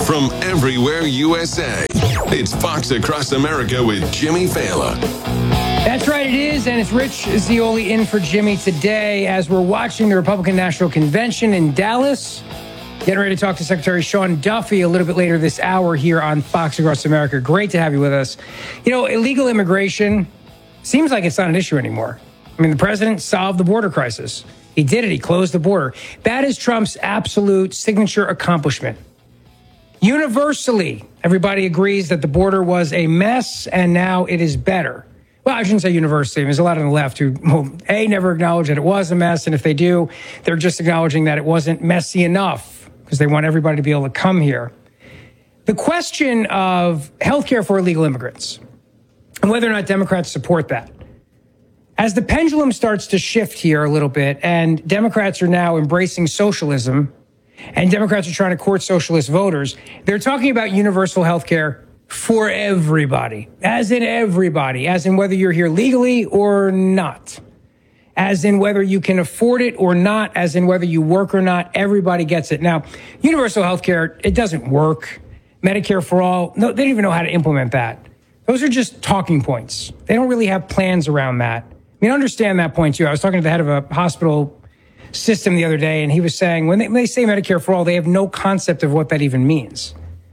from everywhere USA. It's Fox Across America with Jimmy Fallon. That's right, it is, and it's Rich Zeoli in for Jimmy today as we're watching the Republican National Convention in Dallas. Getting ready to talk to Secretary Sean Duffy a little bit later this hour here on Fox Across America. Great to have you with us. You know, illegal immigration seems like it's not an issue anymore. I mean, the president solved the border crisis. He did it. He closed the border. That is Trump's absolute signature accomplishment. Universally, everybody agrees that the border was a mess and now it is better. Well, I shouldn't say universally. There's a lot on the left who, never acknowledge that it was a mess. And if they do, they're just acknowledging that it wasn't messy enough because they want everybody to be able to come here. The question of health care for illegal immigrants and whether or not Democrats support that. As the pendulum starts to shift here a little bit and Democrats are now embracing socialism and Democrats are trying to court socialist voters, they're talking about universal health care for everybody, as in whether you're here legally or not, as in whether you can afford it or not, as in whether you work or not, everybody gets it. Now, universal health care, it doesn't work. Medicare for all, no, they don't even know how to implement that. Those are just talking points. They don't really have plans around that. I mean, understand that point too. I was talking to the head of a hospital system the other day, and he was saying when they say Medicare for all, they have no concept of what that even means.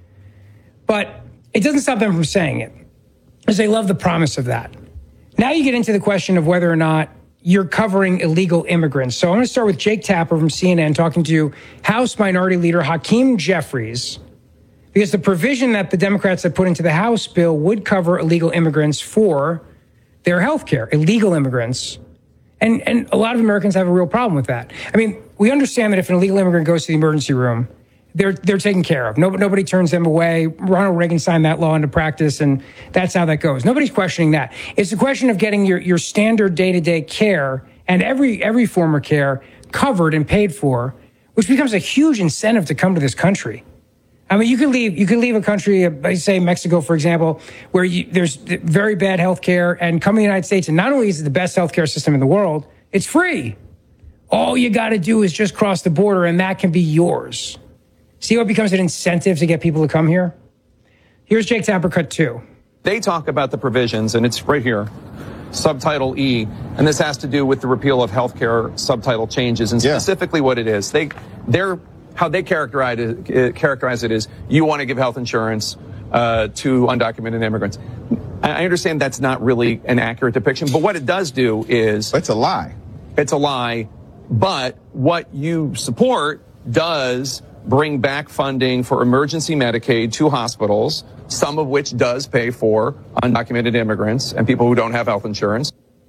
But it doesn't stop them from saying it, because they love the promise of that. Now you get into the question of whether or not you're covering illegal immigrants. So I'm going to start with Jake Tapper from CNN talking to House Minority Leader Hakeem Jeffries, because the provision that the Democrats have put into the House bill would cover illegal immigrants for their health care, illegal immigrants. And a lot of Americans have a real problem with that. I mean, we understand that if an illegal immigrant goes to the emergency room, they're taken care of. Nobody turns them away. Ronald Reagan signed that law into practice, and that's how that goes. Nobody's questioning that. It's a question of getting your standard day-to-day care and every form of care covered and paid for, which becomes a huge incentive to come to this country. I mean, you could leave a country, say Mexico, for example, where there's very bad health care, and come to the United States, and not only is it the best health care system in the world, it's free. All you got to do is just cross the border, and that can be yours. See how it becomes an incentive to get people to come here? Here's Jake Tapper, cut 2. They talk about the provisions, and it's right here, subtitle E, and this has to do with the repeal of healthcare subtitle changes, and specifically what it is. How they characterize it is you want to give health insurance to undocumented immigrants. I understand that's not really an accurate depiction, but what it does do is... It's a lie. It's a lie, but what you support does bring back funding for emergency Medicaid to hospitals, some of which does pay for undocumented immigrants and people who don't have health insurance.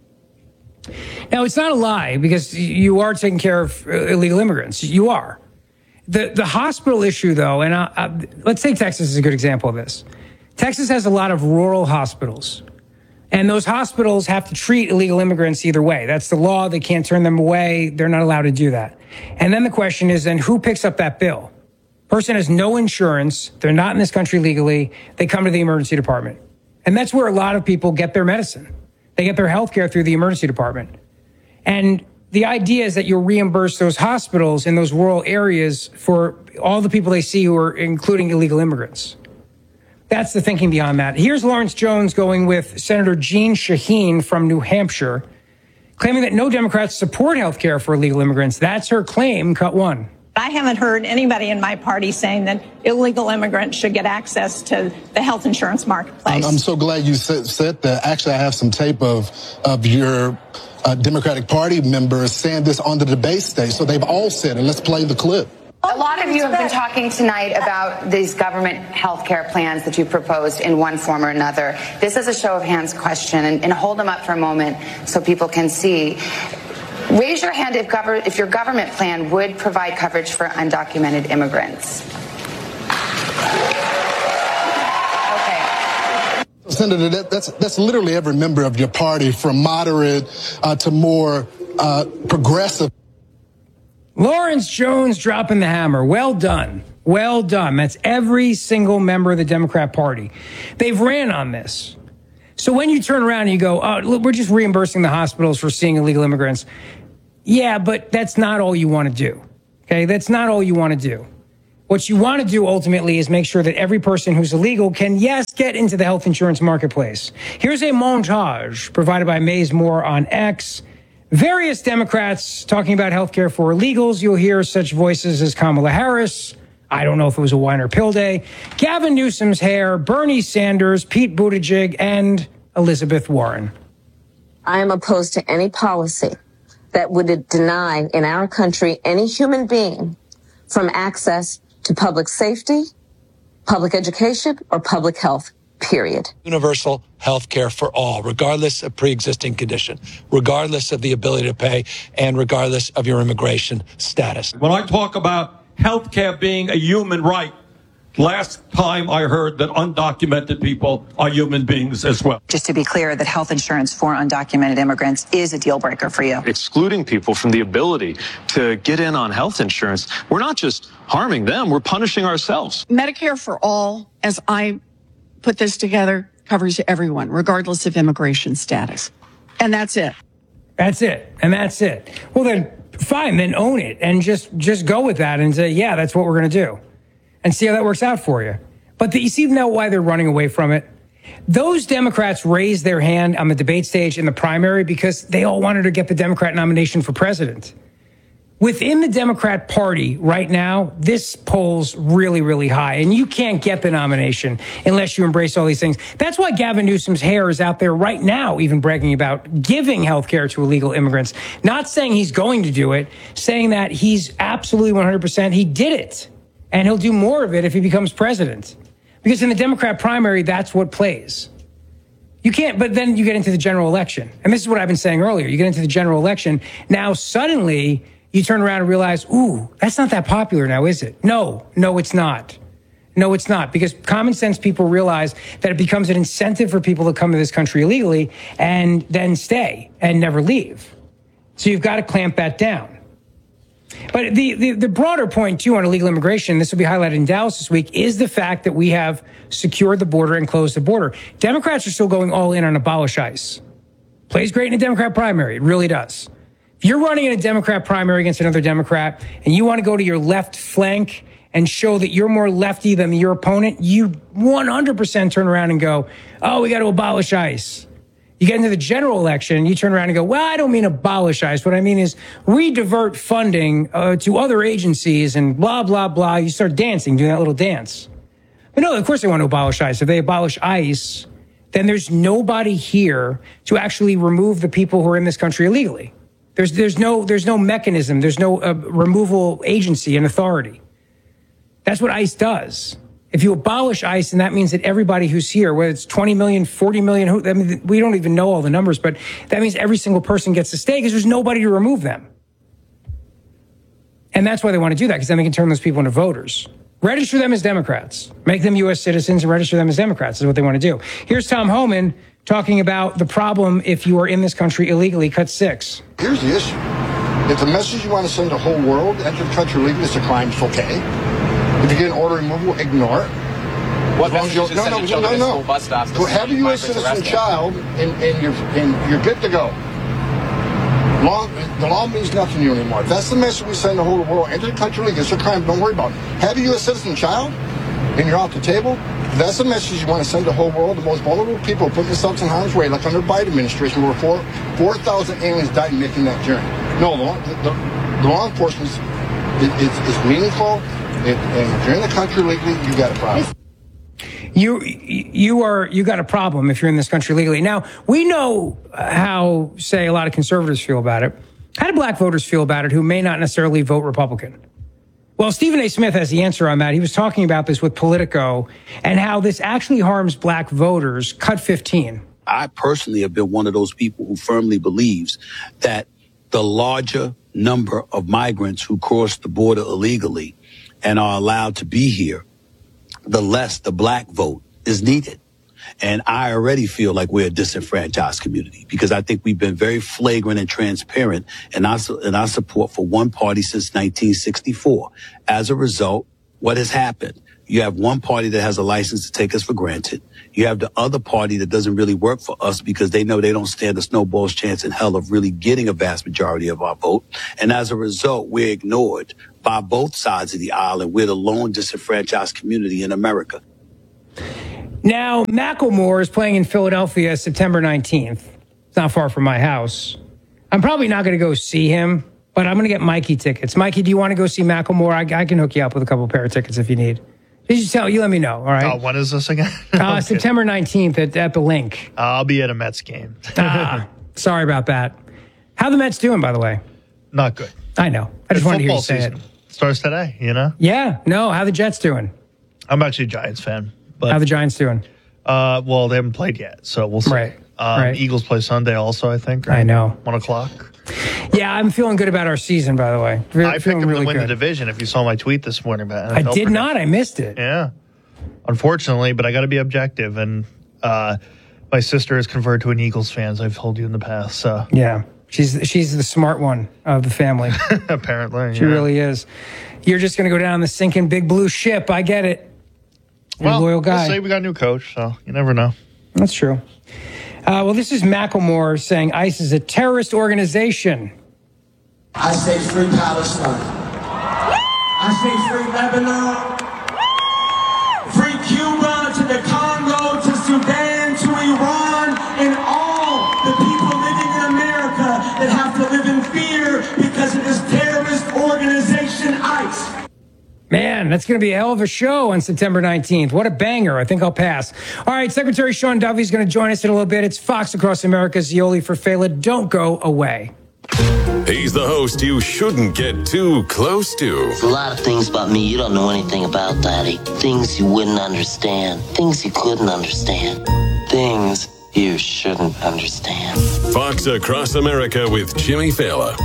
Now, it's not a lie because you are taking care of illegal immigrants. You are. The hospital issue, though, and let's take Texas as a good example of this. Texas has a lot of rural hospitals, and those hospitals have to treat illegal immigrants either way. That's the law. They can't turn them away. They're not allowed to do that. And then the question is, then who picks up that bill? Person has no insurance. They're not in this country legally. They come to the emergency department. And that's where a lot of people get their medicine. They get their health care through the emergency department. And the idea is that you'll reimburse those hospitals in those rural areas for all the people they see who are including illegal immigrants. That's the thinking beyond that. Here's Lawrence Jones going with Senator Jeanne Shaheen from New Hampshire, claiming that no Democrats support health care for illegal immigrants. That's her claim, cut 1. I haven't heard anybody in my party saying that illegal immigrants should get access to the health insurance marketplace. I'm so glad you said that. Actually, I have some tape of your Democratic Party members saying this on the debate stage. So they've all said it. Let's play the clip. A lot of you have been talking tonight about these government health care plans that you proposed in one form or another. This is a show of hands question, and hold them up for a moment so people can see. Raise your hand if your government plan would provide coverage for undocumented immigrants. Senator, that's literally every member of your party, from moderate to more progressive. Lawrence Jones dropping the hammer. Well done. Well done. That's every single member of the Democrat Party. They've ran on this. So when you turn around and you go, oh, look, we're just reimbursing the hospitals for seeing illegal immigrants. Yeah, but that's not all you want to do. Okay, that's not all you want to do. What you want to do ultimately is make sure that every person who's illegal can, yes, get into the health insurance marketplace. Here's a montage provided by Maze Moore on X. Various Democrats talking about health care for illegals. You'll hear such voices as Kamala Harris. I don't know if it was a wine or pill day. Gavin Newsom's hair, Bernie Sanders, Pete Buttigieg, and Elizabeth Warren. I am opposed to any policy that would deny in our country any human being from access to public safety, public education, or public health, period. Universal health care for all, regardless of pre-existing condition, regardless of the ability to pay, and regardless of your immigration status. When I talk about health care being a human right, last time I heard that undocumented people are human beings as well. Just to be clear, that health insurance for undocumented immigrants is a deal breaker for you. Excluding people from the ability to get in on health insurance, we're not just harming them, we're punishing ourselves. Medicare for all, as I put this together, covers everyone, regardless of immigration status. And that's it. That's it. And that's it. Well, then, fine, then own it and just go with that and say, yeah, that's what we're going to do. And see how that works out for you. But you see now why they're running away from it? Those Democrats raised their hand on the debate stage in the primary because they all wanted to get the Democrat nomination for president. Within the Democrat Party right now, this polls really, really high. And you can't get the nomination unless you embrace all these things. That's why Gavin Newsom's hair is out there right now, even bragging about giving health care to illegal immigrants. Not saying he's going to do it, saying that he's absolutely 100%. He did it. And he'll do more of it if he becomes president. Because in the Democrat primary, that's what plays. You can't, but then you get into the general election. And this is what I've been saying earlier. You get into the general election. Now, suddenly, you turn around and realize, ooh, that's not that popular now, is it? No, it's not. No, it's not. Because common sense people realize that it becomes an incentive for people to come to this country illegally and then stay and never leave. So you've got to clamp that down. But the broader point, too, on illegal immigration, this will be highlighted in Dallas this week, is the fact that we have secured the border and closed the border. Democrats are still going all in on abolish ICE. Plays great in a Democrat primary. It really does. If you're running in a Democrat primary against another Democrat and you want to go to your left flank and show that you're more lefty than your opponent, you 100% turn around and go, oh, we got to abolish ICE. You get into the general election, you turn around and go, well, I don't mean abolish ICE. What I mean is redivert funding to other agencies and blah, blah, blah. You start dancing, doing that little dance. But no, of course they want to abolish ICE. If they abolish ICE, then there's nobody here to actually remove the people who are in this country illegally. There's no mechanism. There's no removal agency and authority. That's what ICE does. If you abolish ICE, then that means that everybody who's here, whether it's 20 million, 40 million, we don't even know all the numbers, but that means every single person gets to stay because there's nobody to remove them. And that's why they want to do that, because then they can turn those people into voters. Register them as Democrats. Make them U.S. citizens and register them as Democrats is what they want to do. Here's Tom Homan talking about the problem if you are in this country illegally. Cut 6. Here's the issue. If the message you want to send the whole world, enter the country illegally, it's a crime, it's okay. If you get an order removal, ignore it. What message is sending children to school bus stops? So have a U.S. citizen child, and you're good to go. The law means nothing to you anymore. If that's the message we send the whole world, enter the country illegally, it's a crime, don't worry about it. Have a U.S. citizen child, and you're off the table. If that's the message you want to send the whole world, the most vulnerable people put themselves in harm's way, like under the Biden administration, where 4,000 aliens died making that journey. No, the law enforcement is meaningful. And if you're in the country legally, you got a problem. You got a problem if you're in this country legally. Now, we know how, say, a lot of conservatives feel about it. How do black voters feel about it who may not necessarily vote Republican? Well, Stephen A. Smith has the answer on that. He was talking about this with Politico and how this actually harms black voters. Cut 15. I personally have been one of those people who firmly believes that the larger number of migrants who cross the border illegally and are allowed to be here, the less the black vote is needed. And I already feel like we're a disenfranchised community because I think we've been very flagrant and transparent in our support for one party since 1964. As a result, what has happened? You have one party that has a license to take us for granted. You have the other party that doesn't really work for us because they know they don't stand a snowball's chance in hell of really getting a vast majority of our vote. And as a result, we're ignored by both sides of the aisle, and we're the lone disenfranchised community in America. Now, Macklemore is playing in Philadelphia September 19th. It's not far from my house. I'm probably not going to go see him, but I'm going to get Mikey tickets. Mikey, do you want to go see Macklemore? I can hook you up with a couple pair of tickets if you need. You let me know, all right? When is this again? September 19th at the Link. I'll be at a Mets game. Sorry about that. How the Mets doing, by the way? Not good. I know. I just wanted to hear you say it. Starts today, you know? Yeah. No, how the Jets doing? I'm actually a Giants fan. But, how the Giants doing? Well, they haven't played yet, so we'll see. Right. Eagles play Sunday also, I think. I know. 1:00. Yeah, I'm feeling good about our season, by the way. I picked them to win the division, if you saw my tweet this morning about NFL. I did not. I missed it. Yeah. Unfortunately, but I got to be objective. And my sister is converted to an Eagles fan, as I've told you in the past. So yeah, she's the smart one of the family. Apparently. She really is. You're just going to go down the sinking big blue ship. I get it. You're a loyal guy. We'll say we got a new coach, so you never know. That's true. Well, this is Macklemore saying ICE is a terrorist organization. I say free Palestine. I say free Lebanon. Free Cuba to the Congo, to Sudan, to Iran, and all the people living in America that have to live in fear because of this terrorist organization, ICE. Man, that's going to be a hell of a show on September 19th. What a banger. I think I'll pass. All right, Secretary Sean Duffy is going to join us in a little bit. It's Fox Across America, Zioli for Fela. Don't go away. He's the host you shouldn't get too close to. There's a lot of things about me you don't know anything about, Daddy. Things you wouldn't understand. Things you couldn't understand. Things you shouldn't understand. Fox Across America with Jimmy Fallon.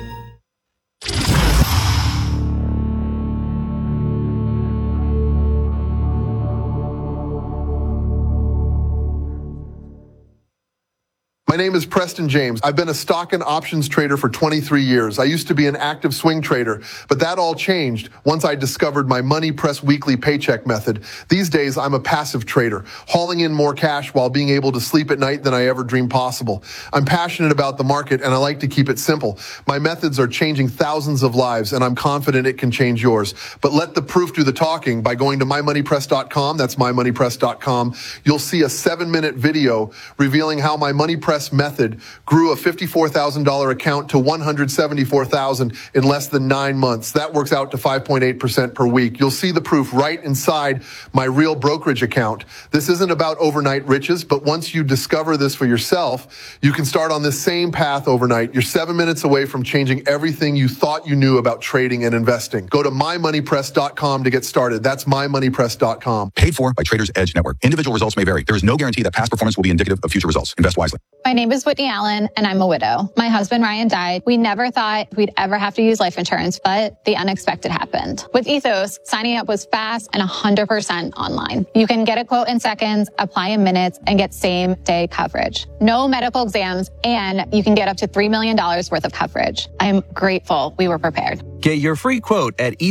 My name is Preston James. I've been a stock and options trader for 23 years. I used to be an active swing trader, but that all changed once I discovered my Money Press weekly paycheck method. These days, I'm a passive trader, hauling in more cash while being able to sleep at night than I ever dreamed possible. I'm passionate about the market, and I like to keep it simple. My methods are changing thousands of lives, and I'm confident it can change yours. But let the proof do the talking by going to mymoneypress.com. That's mymoneypress.com. You'll see a 7-minute video revealing how my Money Press method grew a $54,000 account to $174,000 in less than 9 months. That works out to 5.8% per week. You'll see the proof right inside my real brokerage account. This isn't about overnight riches, but once you discover this for yourself, you can start on this same path overnight. You're 7 minutes away from changing everything you thought you knew about trading and investing. Go to mymoneypress.com to get started. That's mymoneypress.com. Paid for by Traders Edge Network. Individual results may vary. There is no guarantee that past performance will be indicative of future results. Invest wisely. My name is Whitney Allen, and I'm a widow. My husband, Ryan, died. We never thought we'd ever have to use life insurance, but the unexpected happened. With Ethos, signing up was fast and 100% online. You can get a quote in seconds, apply in minutes, and get same-day coverage. No medical exams, and you can get up to $3 million worth of coverage. I'm grateful we were prepared. Get your free quote at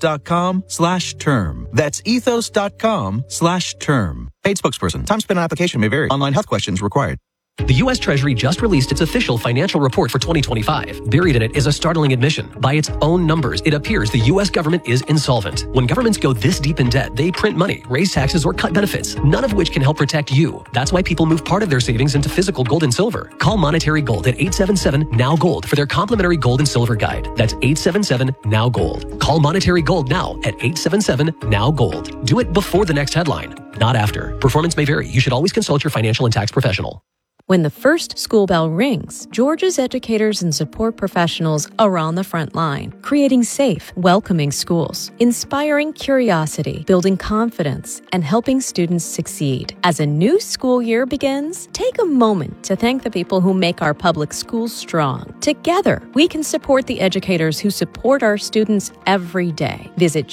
ethos.com/term. That's ethos.com/term. Paid spokesperson. Time spent on application may vary. Online health questions required. The U.S. Treasury just released its official financial report for 2025. Buried in it is a startling admission. By its own numbers, it appears the U.S. government is insolvent. When governments go this deep in debt, they print money, raise taxes, or cut benefits, none of which can help protect you. That's why people move part of their savings into physical gold and silver. Call Monetary Gold at 877-NOW-GOLD for their complimentary gold and silver guide. That's 877-NOW-GOLD. Call Monetary Gold now at 877-NOW-GOLD. Do it before the next headline, not after. Performance may vary. You should always consult your financial and tax professional. When the first school bell rings, Georgia's educators and support professionals are on the front line, creating safe, welcoming schools, inspiring curiosity, building confidence, and helping students succeed. As a new school year begins, take a moment to thank the people who make our public schools strong. Together, we can support the educators who support our students every day. Visit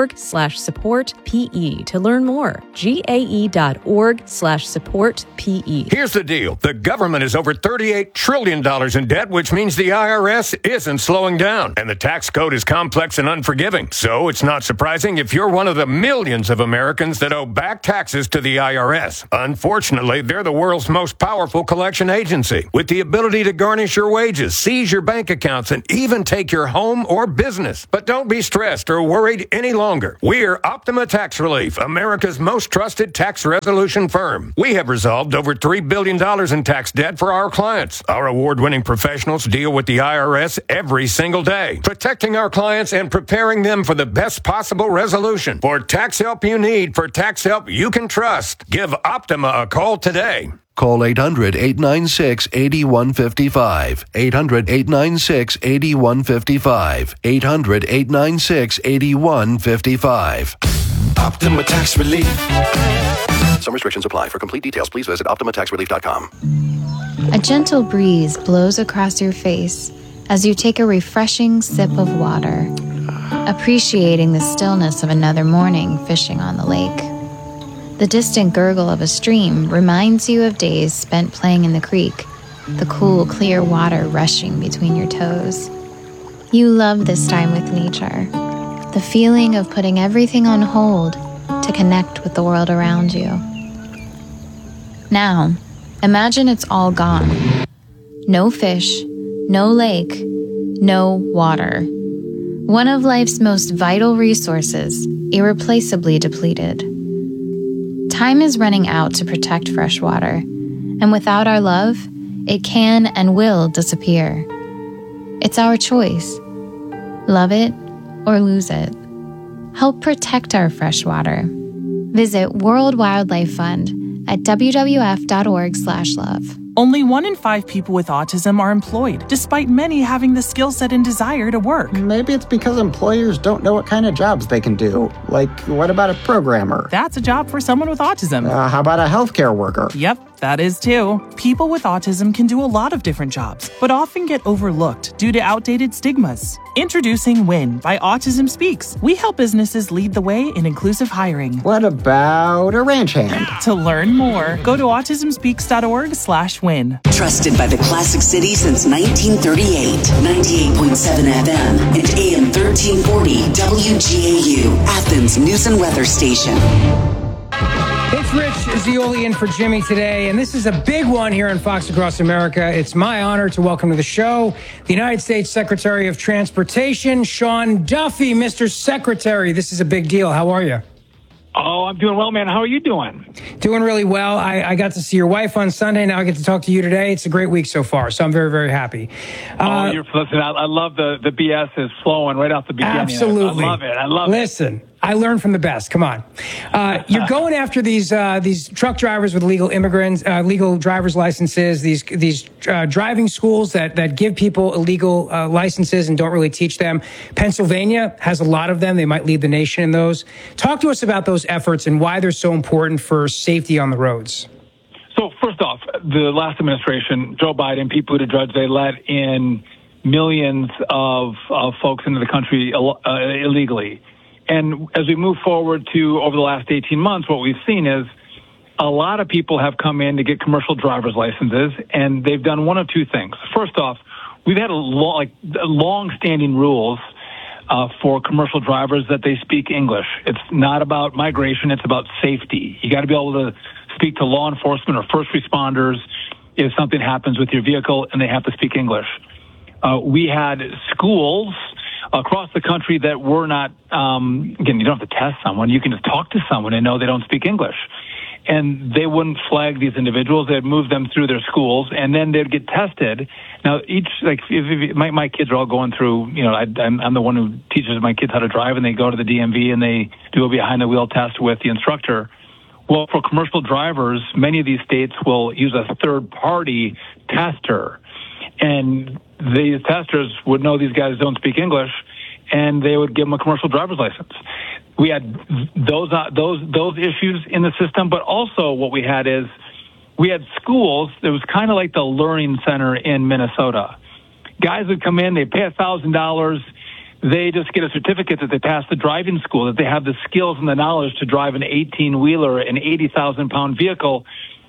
GAE.org/support PE to learn more. GAE.org/support PE. key. Here's the deal. The government is over $38 trillion in debt, which means the IRS isn't slowing down. And the tax code is complex and unforgiving. So it's not surprising if you're one of the millions of Americans that owe back taxes to the IRS. Unfortunately, they're the world's most powerful collection agency, with the ability to garnish your wages, seize your bank accounts, and even take your home or business. But don't be stressed or worried any longer. We're Optima Tax Relief, America's most trusted tax resolution firm. We have resolved over $3 billion in tax debt for our clients. Our award-winning professionals deal with the IRS every single day, protecting our clients and preparing them for the best possible resolution. For tax help you need, for tax help you can trust, give Optima a call today. Call 800-896-8155. 800-896-8155. 800-896-8155. Optima Tax Relief. Some restrictions apply. For complete details, please visit OptimaTaxRelief.com. A gentle breeze blows across your face as you take a refreshing sip of water, appreciating the stillness of another morning fishing on the lake. The distant gurgle of a stream reminds you of days spent playing in the creek, the cool, clear water rushing between your toes. You love this time with nature, the feeling of putting everything on hold to connect with the world around you. Now, imagine it's all gone. No fish, no lake, no water. One of life's most vital resources, irreplaceably depleted. Time is running out to protect fresh water, and without our love, it can and will disappear. It's our choice. Love it or lose it. Help protect our fresh water. Visit World Wildlife Fund at wwf.org/love. Only 1 in 5 people with autism are employed, despite many having the skill set and desire to work. Maybe it's because employers don't know what kind of jobs they can do. Like, what about a programmer? That's a job for someone with autism. How about a healthcare worker? Yep, that is too. People with autism can do a lot of different jobs, but often get overlooked due to outdated stigmas. Introducing WIN by Autism Speaks. We help businesses lead the way in inclusive hiring. What about a ranch hand? To learn more, go to autismspeaks.org/win. Trusted by the Classic City since 1938. 98.7 FM and AM 1340 WGAU, Athens News and Weather Station. It's Rich Zeoli in for Jimmy today, and this is a big one here on Fox Across America. It's my honor to welcome to the show the United States Secretary of Transportation, Sean Duffy. Mr. Secretary, this is a big deal. How are you? Oh, I'm doing well, man. How are you doing? Doing really well. I got to see your wife on Sunday. Now I get to talk to you today. It's a great week so far, so I'm very, very happy. Listen, I love the BS is flowing right off the beginning. Absolutely. I love it. Listen, I learned from the best. Come on. You're going after these truck drivers with legal driver's licenses, these driving schools that give people illegal licenses and don't really teach them. Pennsylvania has a lot of them. They might lead the nation in those. Talk to us about those efforts and why they're so important for safety on the roads. So first off, the last administration, Joe Biden, Pete Buttigieg, they let in millions of folks into the country illegally. And as we move forward to over the last 18 months, what we've seen is a lot of people have come in to get commercial driver's licenses, and they've done one of two things. First off, we've had long-standing rules for commercial drivers that they speak English. It's not about migration. It's about safety. You got to be able to speak to law enforcement or first responders if something happens with your vehicle, and they have to speak English. We had schools across the country that were not, again, you don't have to test someone. You can just talk to someone and know they don't speak English. And they wouldn't flag these individuals. They'd move them through their schools, and then they'd get tested. Now, my kids are all going through, I'm the one who teaches my kids how to drive, and they go to the DMV and they do a behind-the-wheel test with the instructor. Well, for commercial drivers, many of these states will use a third-party tester. And these testers would know these guys don't speak English, and they would give them a commercial driver's license. We had those issues in the system, but also what we had is we had schools. It was kind of like the Learning Center in Minnesota. Guys would come in, they pay $1,000. They just get a certificate that they passed the driving school, that they have the skills and the knowledge to drive an 18-wheeler, an 80,000-pound vehicle.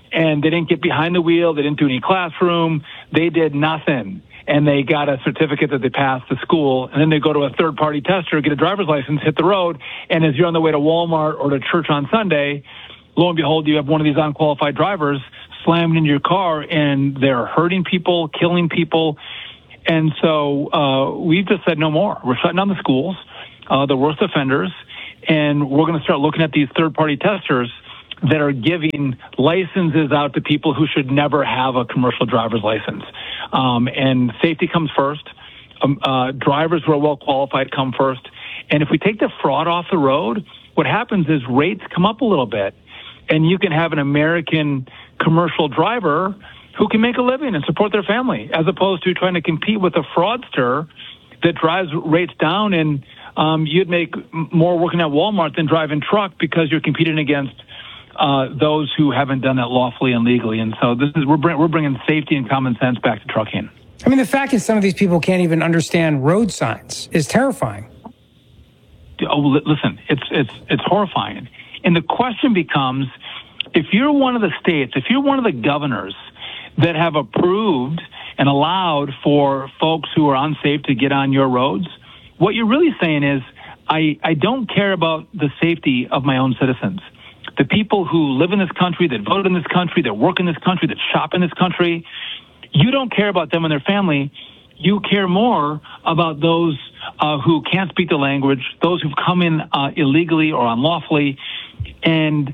and they didn't get behind the wheel. They didn't do any classroom. They did nothing. And they got a certificate that they passed the school, and then they go to a third-party tester, get a driver's license, hit the road, and as you're on the way to Walmart or to church on Sunday, lo and behold, you have one of these unqualified drivers slammed into your car, and they're hurting people, killing people. And so we've just said no more. We're shutting down the schools, the worst offenders, and we're going to start looking at these third-party testers that are giving licenses out to people who should never have a commercial driver's license. And safety comes first. Drivers who are well qualified come first. And if we take the fraud off the road, what happens is rates come up a little bit. And you can have an American commercial driver who can make a living and support their family, as opposed to trying to compete with a fraudster that drives rates down. And you'd make more working at Walmart than driving truck because you're competing against those who haven't done that lawfully and legally. And so we're bringing safety and common sense back to trucking. I mean, the fact that some of these people can't even understand road signs is terrifying. Oh, listen, it's horrifying. And the question becomes, if you're one of the states, if you're one of the governors that have approved and allowed for folks who are unsafe to get on your roads, what you're really saying is, I don't care about the safety of my own citizens. The people who live in this country, that voted in this country, that work in this country, that shop in this country, you don't care about them and their family. You care more about those who can't speak the language, those who've come in illegally or unlawfully, and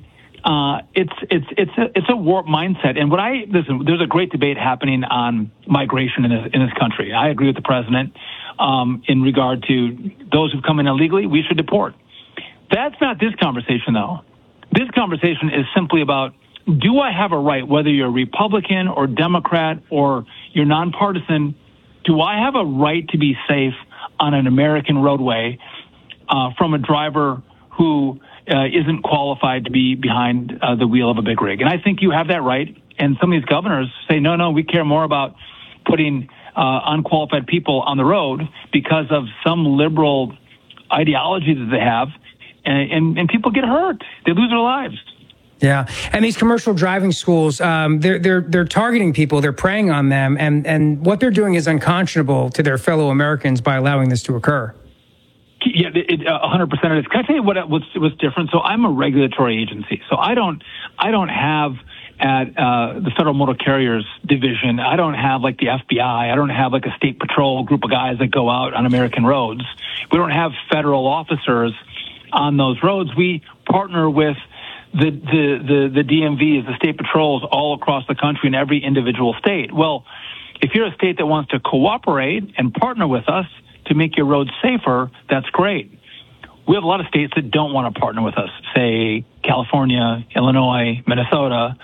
it's a warped mindset. And listen, there's a great debate happening on migration in this country. I agree with the president in regard to those who've come in illegally. We should deport. That's not this conversation, though. This conversation is simply about, do I have a right, whether you're Republican or Democrat or you're nonpartisan, do I have a right to be safe on an American roadway from a driver who isn't qualified to be behind the wheel of a big rig? And I think you have that right. And some of these governors say, no, we care more about putting unqualified people on the road because of some liberal ideology that they have. And people get hurt. They lose their lives. Yeah, and these commercial driving schools, they're targeting people. They're preying on them, and what they're doing is unconscionable to their fellow Americans by allowing this to occur. Yeah, 100% it is. Can I tell you what's different? So I'm a regulatory agency, so I don't have at the Federal Motor Carriers Division, I don't have like the FBI. I don't have like a state patrol group of guys that go out on American roads. We don't have federal officers on those roads. We partner with the DMVs, the state patrols all across the country in every individual state. Well, if you're a state that wants to cooperate and partner with us to make your roads safer, that's great. We have a lot of states that don't want to partner with us, say California, Illinois, Minnesota,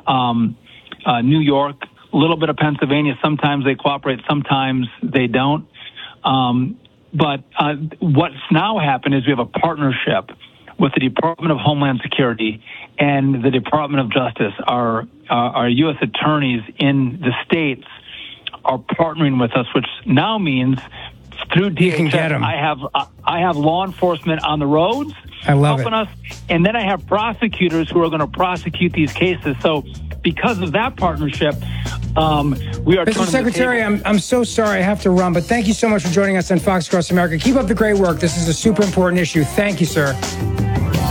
New York, a little bit of Pennsylvania. Sometimes they cooperate, sometimes they don't. But what's now happened is we have a partnership with the Department of Homeland Security and the Department of Justice. Our U.S. attorneys in the states are partnering with us, which now means through DHS, I have law enforcement on the roads helping us, and then I have prosecutors who are going to prosecute these cases. So because of that partnership, we are. Mr. Secretary, I'm so sorry I have to run, but thank you so much for joining us on Fox Across America. Keep up the great work. This is a super important issue. Thank you, sir.